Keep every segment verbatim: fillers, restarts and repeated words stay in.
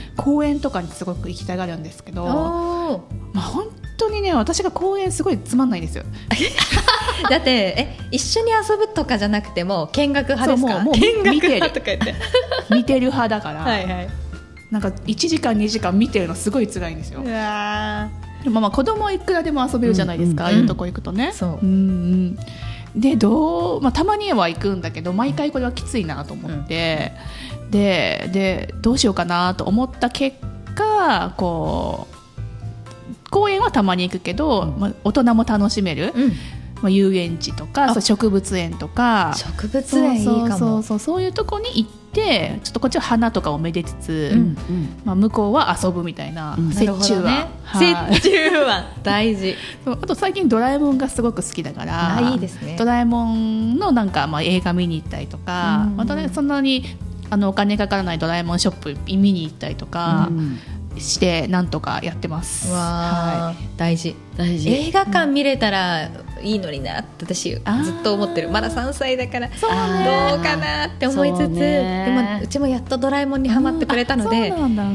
公園とかにすごく行きたがるんですけど、まあ、本当にね私が公園すごいつまんないんですよだってえ一緒に遊ぶとかじゃなくても見学派ですか？ もうもう見学見てる派とか言って見てる派だからはい、はい、 なんかいちじかんにじかん見てるのすごい辛いんですよ。 うわでもまあ子供はいくらでも遊べるじゃないですか、 うんうん、 ああいうとこ行くとね。 そう、 うんうん、でどう、まあ、たまには行くんだけど毎回これはきついなと思って、うん、で, でどうしようかなと思った結果こう公園はたまに行くけど、うんまあ、大人も楽しめる、うんまあ、遊園地とかそう植物園とか植物園いいかも。 そうそうそうそういうとこに行ってちょっとこっちは花とかをめでつつ、うんうんまあ、向こうは遊ぶみたいな、うん、折衷案、ねはい、折衷案大事そうあと最近ドラえもんがすごく好きだからあいいですね。 ドラえもんのなんかまあ映画見に行ったりとか、うんまたね、そんなにあのお金かからないドラえもんショップ見に行ったりとか、うんしてなんとかやってます。 わ、はい、大事大事。映画館見れたらいいのになって私ずっと思ってる。まださんさいだからどうかなって思いつつ、でもうちもやっとドラえもんにハマってくれたので、そうなんだ、うん、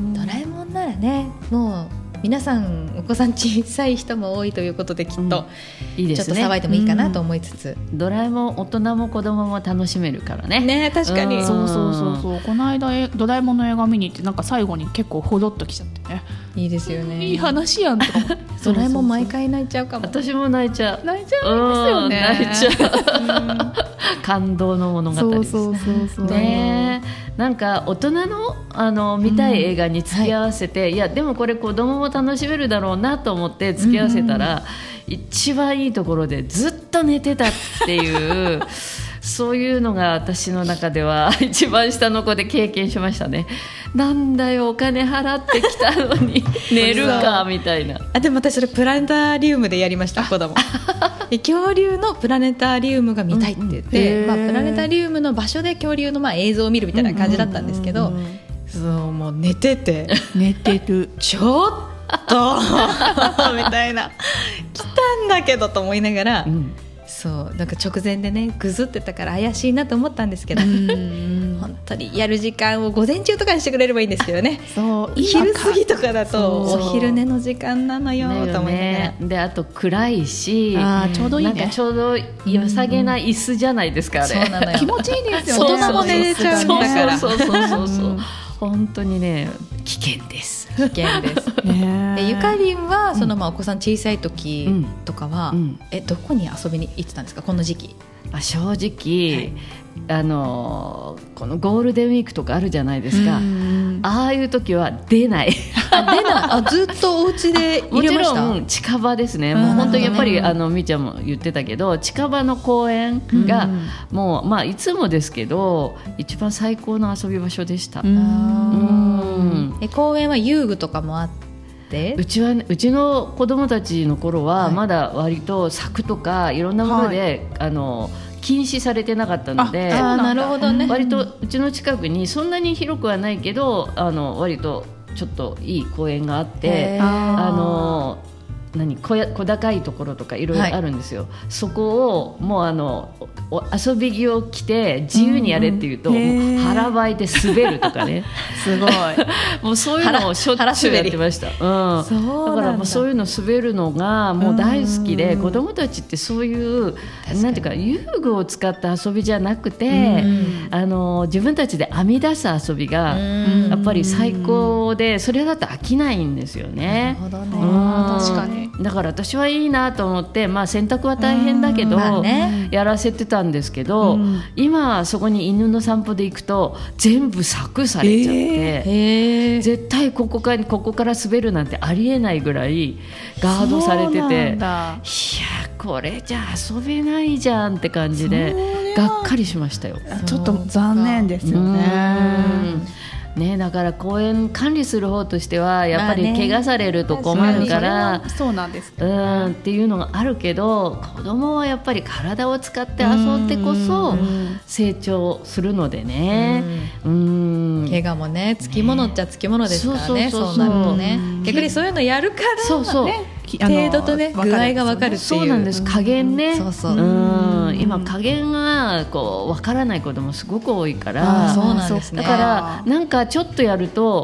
ドラえもんならねもう皆さんお子さん小さい人も多いということできっと、うんいいですね、ちょっと騒いでもいいかなと思いつつ、 うん、ドラえもん大人も子供も楽しめるからね。 ね確かに、 うん、そうそうそうそう。この間ドラえもんの映画見に行ってなんか最後に結構ほどっときちゃってね。 いいですよね。 いい話やんとかドラえもん毎回泣いちゃうかも。 私も泣いちゃう泣いちゃうんですよね。 泣いちゃう感動の物語です。 そうそうそうそうね。なんか大人の、あの見たい映画に付き合わせて、うんはい、いやでもこれ子供も楽しめるだろうなと思って付き合わせたら、うん、一番いいところでずっと寝てたっていうそういうのが私の中では一番下の子で経験しましたね。なんだよお金払ってきたのに寝るかみたいな。 あでも私それプラネタリウムでやりました子供恐竜のプラネタリウムが見たいって言って、うんうんまあ、プラネタリウムの場所で恐竜のまあ映像を見るみたいな感じだったんですけど、うんうんうんうん、そうもう寝てて寝てるちょっとみたいな来たんだけどと思いながら、うんそうなんか直前でねぐずってたから怪しいなと思ったんですけど本当にやる時間を午前中とかにしてくれればいいんですけどねそう昼過ぎとかだとお昼寝の時間なのよと思いながら、 ね、であと暗いしあちょうどいいねなんかちょうど良さげな椅子じゃないですか、あれそうなのよ気持ちいいですよね。 大人も寝れちゃうんだからそうそうそうそうそう本当にね危険です危険ですでゆかりんはそのまあお子さん小さい時とかは、うんうん、えどこに遊びに行ってたんですかこの時期？ あ正直、はい、あのこのゴールデンウィークとかあるじゃないですか。ああいう時は出ないあ出ないあずっとお家で入れました。 もちろん近場ですね。もう本当にやっぱり、あのみーちゃんも言ってたけど近場の公園がもう、まあ、いつもですけど一番最高の遊び場所でした。うんうんえ公園は遊具とかもあってうちは、ね、うちの子供たちの頃はまだ割と柵とかいろんなもので、はい、あの禁止されてなかったので、 ああなるほどね。 割とうちの近くにそんなに広くはないけどあの割とちょっといい公園があってあの何 小, や小高いところとかいろいろあるんですよ、はい、そこをもうあの遊び着を着て自由にやれっていうと、うん、もう腹ばいで滑るとかねすごいもうそういうのをしょっちゅうやってました、うん、そうだからもうそういうの滑るのがもう大好きで、子供たちってそういうなんていうか遊具を使った遊びじゃなくて、あの自分たちで編み出す遊びがやっぱり最高で、それだと飽きないんですよね。 なるほどね、 確かに。 だから私はいいなと思って、まあ、洗濯は大変だけど、まあね、やらせてたんですけど、うん、今そこに犬の散歩で行くと全部柵されちゃって、えー、絶対ここかここから滑るなんてありえないぐらいガードされてて、いやこれじゃ遊べないじゃんって感じでがっかりしましたよ。 ちょっと残念ですよね。 ね、だから公園管理する方としてはやっぱり怪我されると困るから、まあね、 そうなんですけど、 うんっていうのがあるけど、子供はやっぱり体を使って遊んでこそ成長するのでね、うん、うん怪我もねつきものっちゃつきものですからね、そうなるとね逆にそういうのやるから、 そうそう、 ね、程度とね具合が分かるっていう、 そうなんです、加減ね、 そうそう、 うん、今加減がこう分からない子供すごく多いから、 そうなんですね、 だからなんかちょっとやると